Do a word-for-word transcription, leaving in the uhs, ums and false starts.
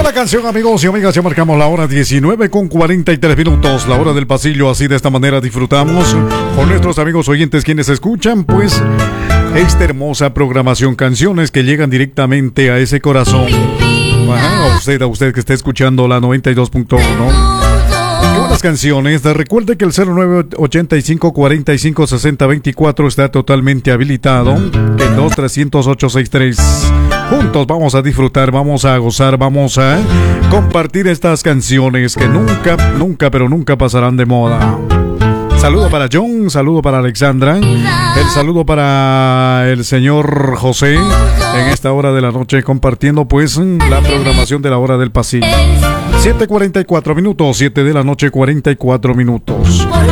la canción, amigos y amigas. Ya marcamos la hora diecinueve con cuarenta y tres minutos. La hora del pasillo. Así de esta manera disfrutamos con nuestros amigos oyentes quienes escuchan, pues, esta hermosa programación. Canciones que llegan directamente a ese corazón. Ajá, a usted, a usted que está escuchando la noventa y dos punto uno. Qué buenas canciones. Recuerde que el cero nueve ochenta y cinco cuarenta y cinco sesenta veinticuatro está totalmente habilitado. El dos trescientos ocho sesenta y tres. Juntos vamos a disfrutar, vamos a gozar, vamos a compartir estas canciones que nunca, nunca, pero nunca pasarán de moda. Saludo para John, saludo para Alexandra, el saludo para el señor José en esta hora de la noche compartiendo pues la programación de la hora del pasillo. siete cuarenta y cuatro minutos, siete de la noche cuarenta y cuatro minutos.